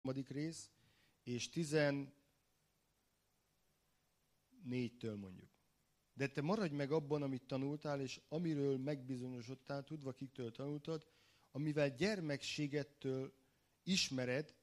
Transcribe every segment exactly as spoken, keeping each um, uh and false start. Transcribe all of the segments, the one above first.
harmadik rész, és tizennégytől mondjuk. De te maradj meg abban, amit tanultál, és amiről megbizonyosodtál, tudva kiktől tanultad, amivel gyermekségettől ismered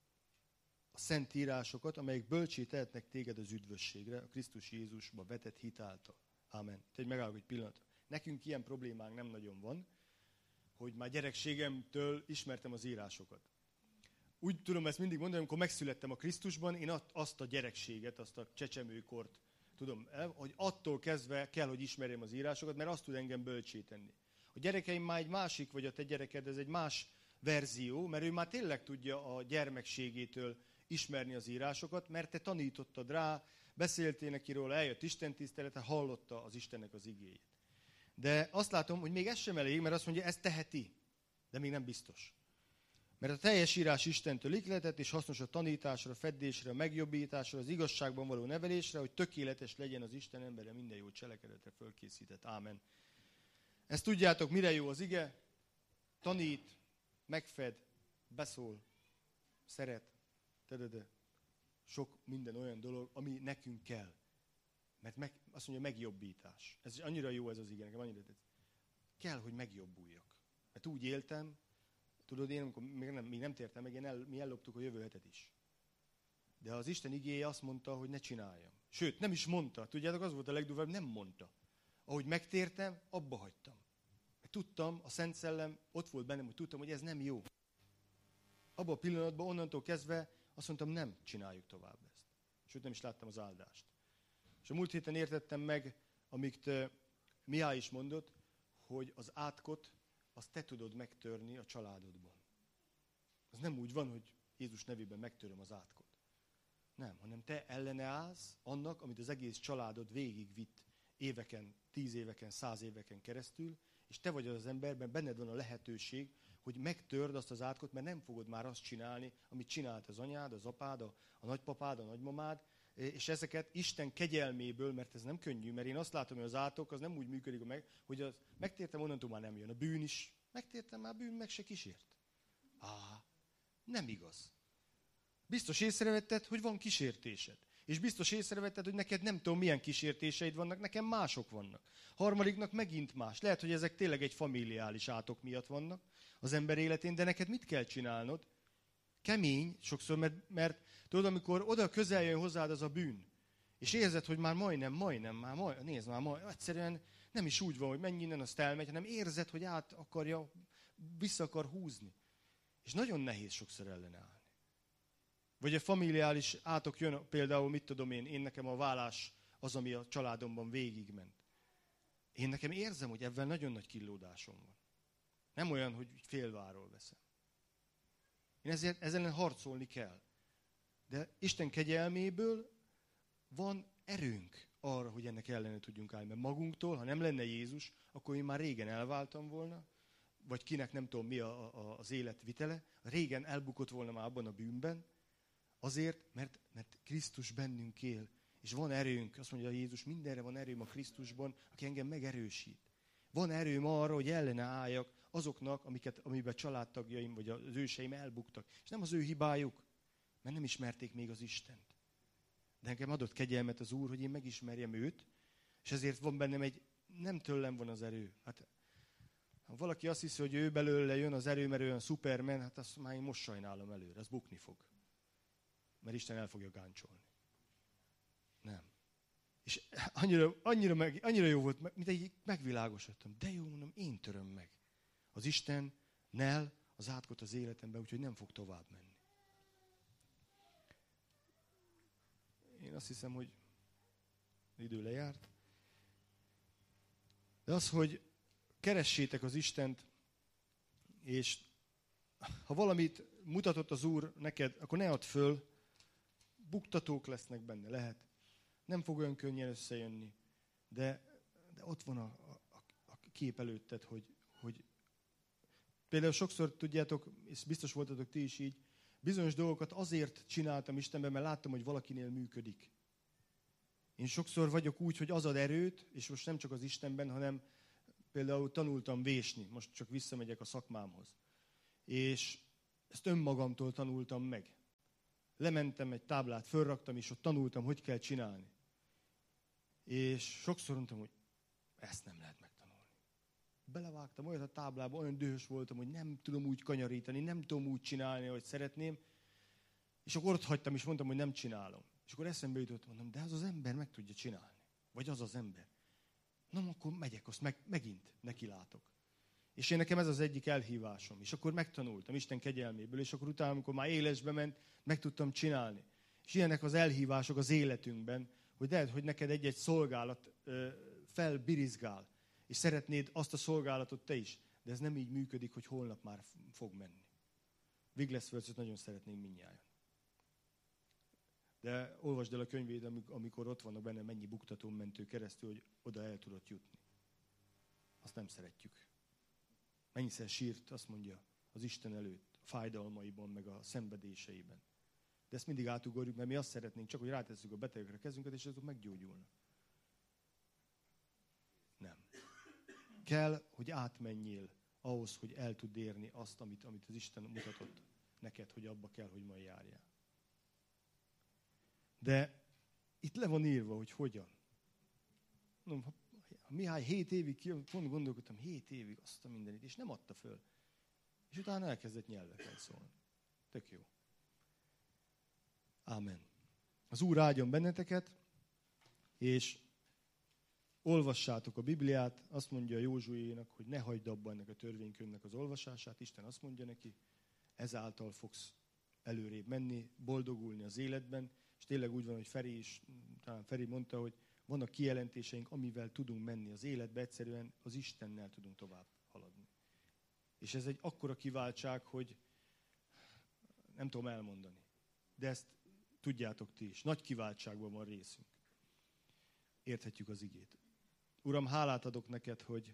a szent írásokat, amelyek bölcsé tehetnek téged az üdvösségre, a Krisztus Jézusba vetett hit által. Ámen. Te egy megállok egy pillanat. Nekünk ilyen problémánk nem nagyon van, hogy már gyerekségemtől ismertem az írásokat. Úgy tudom ezt mindig mondani, amikor megszülettem a Krisztusban, én azt a gyerekséget, azt a csecsemőkort tudom, hogy attól kezdve kell, hogy ismerjem az írásokat, mert azt tud engem bölcsé tenni. A gyerekeim már egy másik, vagy a te gyereked, ez egy más verzió, mert ő már tényleg tudja a gyermekségétől ismerni az írásokat, mert te tanítottad rá, beszéltél neki róla, eljött Isten tisztelete, hallotta az Istennek az igéjét. De azt látom, hogy még ez sem elég, mert azt mondja, ez teheti, de még nem biztos. Mert a teljes írás Istentől ihletett, és hasznos a tanításra, a feddésre, a megjobbításra, az igazságban való nevelésre, hogy tökéletes legyen az Isten embere, minden jó cselekedetre fölkészített. Ámen. Ezt tudjátok, mire jó az ige? Tanít, megfed, beszól, szeret, tedede. Sok minden olyan dolog, ami nekünk kell. Mert meg, azt mondja, megjobbítás. Ez annyira jó ez az ige, nekem annyira tetsz. Kell, hogy megjobbuljak. Mert úgy éltem, tudod, én amikor még nem, még nem tértem meg, én el, mi elloptuk a jövő hetet is. De az Isten igéje azt mondta, hogy ne csináljam. Sőt, nem is mondta. Tudjátok, az volt a legdurvább, nem mondta. Ahogy megtértem, abba hagytam. Mert tudtam, a Szent Szellem ott volt bennem, hogy tudtam, hogy ez nem jó. Abban a pillanatban, onnantól kezdve azt mondtam, nem csináljuk tovább ezt. Sőt, nem is láttam az áldást. És a múlt héten értettem meg, amit Mihály is mondott, hogy az átkot azt te tudod megtörni a családodban. Az nem úgy van, hogy Jézus nevében megtöröm az átkot. Nem, hanem te ellene állsz annak, amit az egész családod végigvitt éveken, tíz éveken, száz éveken keresztül, és te vagy az az emberben, benned van a lehetőség, hogy megtörd azt az átkot, mert nem fogod már azt csinálni, amit csinált az anyád, az apád, a, a nagypapád, a nagymamád, és ezeket Isten kegyelméből, mert ez nem könnyű, mert én azt látom, hogy az átok az nem úgy működik, meg, hogy az, megtértem, onnantól már nem jön. A bűn is, megtértem, már bűn meg se kísért. Á, nem igaz. Biztos észrevetted, hogy van kísértésed. És biztos észrevetted, hogy neked nem tudom, milyen kísértéseid vannak, nekem mások vannak. Harmadiknak megint más. Lehet, hogy ezek tényleg egy familiális átok miatt vannak az ember életén, de neked mit kell csinálnod? Kemény, sokszor, mert, mert tudod, amikor oda közel jön hozzád az a bűn, és érzed, hogy már majdnem, majdnem, már majd, nézd már, majd, egyszerűen nem is úgy van, hogy menj innen, azt elmegy, hanem érzed, hogy át akarja, vissza akar húzni. És nagyon nehéz sokszor ellenállni. Vagy a familiális átok jön, például, mit tudom én, én nekem a vállás az, ami a családomban végigment. Én nekem érzem, hogy ebben nagyon nagy killódásom van. Nem olyan, hogy félváról veszem. Én ezért ezzel harcolni kell. De Isten kegyelméből van erőnk arra, hogy ennek ellene tudjunk állni. Mert magunktól, ha nem lenne Jézus, akkor én már régen elváltam volna, vagy kinek nem tudom mi a, a, az életvitele, régen elbukott volna már abban a bűnben, azért, mert, mert Krisztus bennünk él, és van erőnk, azt mondja Jézus, mindenre van erőm a Krisztusban, aki engem megerősít. Van erőm arra, hogy ellene álljak azoknak, amiket, amiben családtagjaim vagy az őseim elbuktak. És nem az ő hibájuk, mert nem ismerték még az Istent. De nekem adott kegyelmet az Úr, hogy én megismerjem őt, és ezért van bennem egy, nem tőlem van az erő. Hát, ha valaki azt hiszi, hogy ő belőle jön az erő, mert olyan Superman, hát azt már én most sajnálom előre, az bukni fog. Mert Isten el fogja gáncsolni. Nem. És annyira, annyira, meg, annyira jó volt, mint egy megvilágosodtam. De jó, mondom, én töröm meg. Az Istennel az átkot az életemben, úgyhogy nem fog tovább menni. Én azt hiszem, hogy idő lejárt. De az, hogy keressétek az Istent, és ha valamit mutatott az Úr neked, akkor ne add föl, buktatók lesznek benne, lehet. Nem fog olyan könnyen összejönni, de, de ott van a, a, a kép előtted, hogy, hogy például sokszor tudjátok, és biztos voltatok ti is így, bizonyos dolgokat azért csináltam Istenben, mert láttam, hogy valakinél működik. Én sokszor vagyok úgy, hogy az ad erőt, és most nem csak az Istenben, hanem például tanultam vésni, most csak visszamegyek a szakmámhoz. És ezt önmagamtól tanultam meg. lementem egy táblát, fölraktam, és ott tanultam, hogy kell csinálni. És sokszor mondtam, hogy ezt nem lehet megtanulni. Belevágtam olyat a táblába, olyan dühös voltam, hogy nem tudom úgy kanyarítani, nem tudom úgy csinálni, ahogy szeretném. És akkor ott hagytam, és mondtam, hogy nem csinálom. És akkor eszembe jutott, mondom, de az az ember meg tudja csinálni. Vagy az az ember. Na, akkor megyek, azt meg, megint nekilátok. És én nekem ez az egyik elhívásom. És akkor megtanultam Isten kegyelméből, és akkor utána, amikor már élesbe ment, meg tudtam csinálni. És ilyenek az elhívások az életünkben, hogy lehet, hogy neked egy-egy szolgálat ö, felbirizgál, és szeretnéd azt a szolgálatot te is. De ez nem így működik, hogy holnap már fog menni. Wigglesworth-ot nagyon szeretnénk mindnyájan. De olvasd el a könyvét, amikor ott vannak benne, mennyi buktatón mentő keresztül, hogy oda el tudott jutni. Azt nem szeretjük. Mennyiszer sírt, azt mondja, az Isten előtt, a fájdalmaiban, meg a szenvedéseiben. De ezt mindig átugorjuk, mert mi azt szeretnénk, csak hogy rátesszük a betegekre a kezünket, és azok meggyógyulnak. Nem. Kell, hogy átmenjél ahhoz, hogy el tud érni azt, amit, amit az Isten mutatott neked, hogy abba kell, hogy majd járjál. De itt le van írva, hogy hogyan. No, ha Mihály hét évig, pont gondolkodtam, hét évig azt a mindenit, és nem adta föl. És utána elkezdett nyelveken szólni. Tök jó. Ámen. Az Úr áldjon benneteket, és olvassátok a Bibliát, azt mondja Józsuénak, hogy ne hagyd abba ennek a törvénykönyvnek az olvasását. Isten azt mondja neki, ezáltal fogsz előrébb menni, boldogulni az életben, és tényleg úgy van, hogy Feri is, talán Feri mondta, hogy vannak kijelentéseink, amivel tudunk menni az életbe, egyszerűen az Istennel tudunk tovább haladni. És ez egy akkora kiváltság, hogy nem tudom elmondani. De ezt tudjátok ti is. Nagy kiváltságban van részünk. Érthetjük az igét. Uram, hálát adok neked, hogy,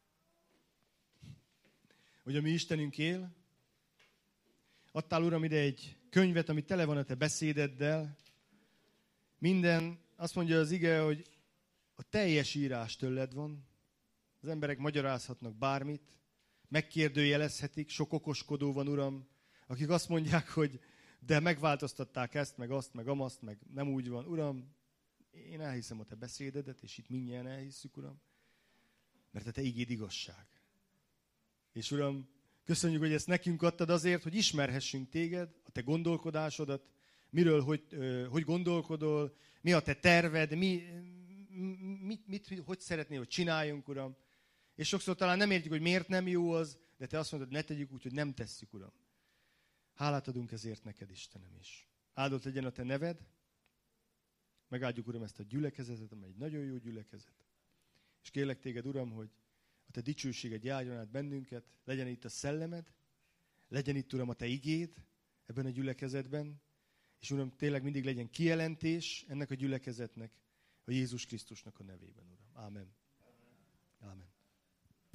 hogy a mi Istenünk él. Adtál, Uram, ide egy könyvet, ami tele van a te beszédeddel. Minden, azt mondja az ige, hogy a teljes írás tőled van. Az emberek magyarázhatnak bármit, megkérdőjelezhetik, sok okoskodó van, Uram, akik azt mondják, hogy de megváltoztatták ezt, meg azt, meg amazt, meg nem úgy van. Uram, én elhiszem a te beszédedet, és itt mindjárt elhisszük, Uram, mert a te igéd igazság. És Uram, köszönjük, hogy ezt nekünk adtad azért, hogy ismerhessünk téged, a te gondolkodásodat, miről, hogy, hogy gondolkodol, mi a te terved, mi, mit, mit, hogy szeretnél, hogy csináljunk, Uram. És sokszor talán nem értjük, hogy miért nem jó az, de te azt mondod, ne tegyük úgy, hogy nem tesszük, Uram. Hálát adunk ezért neked, Istenem is. Áldott legyen a te neved, megáldjuk, Uram, ezt a gyülekezetet, amely egy nagyon jó gyülekezet. És kérlek téged, Uram, hogy a te dicsőséged járjon át bennünket, legyen itt a szellemed, legyen itt, Uram, a te igéd ebben a gyülekezetben, és Uram, tényleg mindig legyen kijelentés ennek a gyülekezetnek, a Jézus Krisztusnak a nevében, Uram. Ámen. Ámen.